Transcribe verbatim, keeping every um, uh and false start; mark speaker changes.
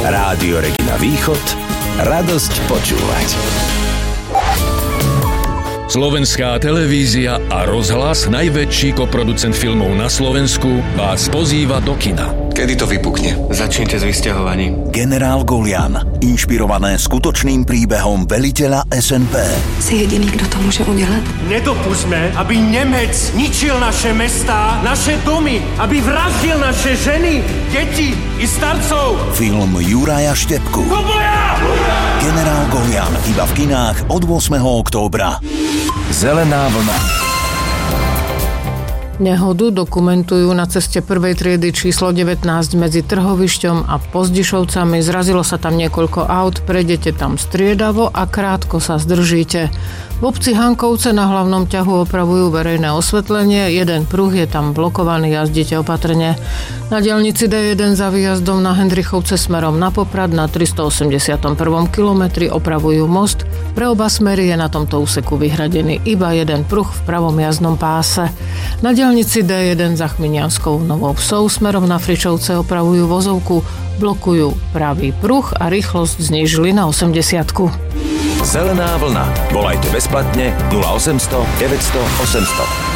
Speaker 1: Rádio Regina Východ, radosť počúvať.
Speaker 2: Slovenská televízia a rozhlas, najväčší koproducent filmov na Slovensku, vás pozýva do kina.
Speaker 3: Kedy to vypukne? Začnite s vysťahovaním.
Speaker 1: Generál Golian, inšpirované skutočným príbehom veliteľa es en pé.
Speaker 4: Si jediný, kto to môže udelať?
Speaker 5: Nedopustme, aby Nemec ničil naše mestá, naše domy, aby vraždil naše ženy, deti i starcov.
Speaker 1: Film Juraja Štepku.
Speaker 5: Do boja!
Speaker 1: Generál Golian, iba v kinách od ôsmeho októbra. Zelená vlna.
Speaker 6: Nehodu dokumentujú na ceste prvej triedy číslo devätnásť medzi Trhovišťom a Pozdišovcami. Zrazilo sa tam niekoľko aut, prejdete tam striedavo a krátko sa zdržíte. V obci Hankovce na hlavnom ťahu opravujú verejné osvetlenie, jeden pruh je tam blokovaný, jazdite opatrne. Na diaľnici dé jeden za výjazdom na Hendrichovce smerom na Poprad na tristoosemdesiatom prvom kilometri opravujú most. Pre oba smery je na tomto úseku vyhradený iba jeden pruh v pravom jazdnom páse. Na diaľnici dé jeden za Chminianskou Novou Vsou smerom na Fričovce opravujú vozovku, blokujú pravý pruh a rýchlosť znížili na osemdesiatku.
Speaker 1: Zelená vlna. Volajte bezplatne nula osemsto deväťsto osemsto.